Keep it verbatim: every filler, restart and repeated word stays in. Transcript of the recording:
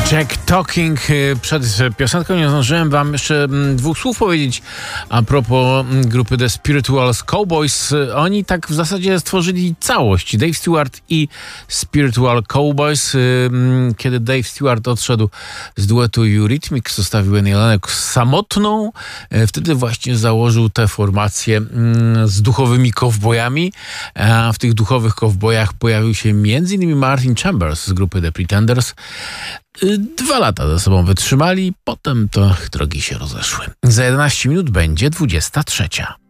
Jack Talking. Przed piosenką nie zdążyłem wam jeszcze dwóch słów powiedzieć a propos grupy The Spiritual Cowboys. Oni tak w zasadzie stworzyli całość. Dave Stewart i Spiritual Cowboys. Kiedy Dave Stewart odszedł z duetu Eurythmics, zostawił Annie Lennox samotną, wtedy właśnie założył tę formację z duchowymi kowbojami. A w tych duchowych kowbojach pojawił się między innymi Martin Chambers z grupy The Pretenders. Dwa lata ze sobą wytrzymali, potem to drogi się rozeszły. Za jedenaście minut będzie dwudziesta trzecia.